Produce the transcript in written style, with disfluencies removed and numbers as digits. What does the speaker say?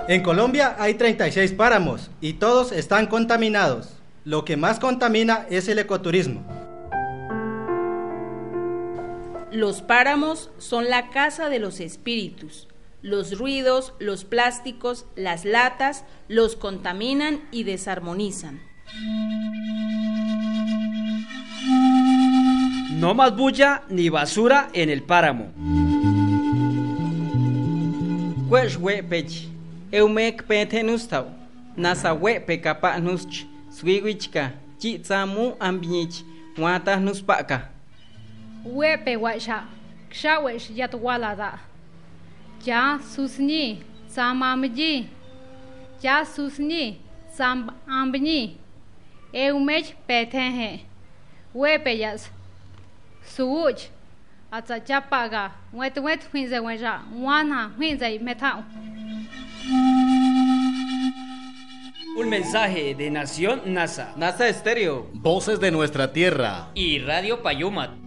En Colombia hay 36 páramos y todos están contaminados. Lo que más contamina es el ecoturismo. Los páramos son la casa de los espíritus. Los ruidos, los plásticos, las latas los contaminan y desarmonizan. No más bulla ni basura en el páramo. Eumek petenustau, nasawe pekapa nusch, swiwichka, chitsamu ambinich, wata nuspaka. Wepe waisha, kshawish yatwalada. Ja susni, samamji. Ja susni, sam ambni. Eumech petenhe. Wepe yas. Suuch. Atsa chapaga, wet huinze weja, wana huinze metao. Un mensaje de Nación NASA. NASA Estéreo. Voces de nuestra tierra. Y Radio Payumat.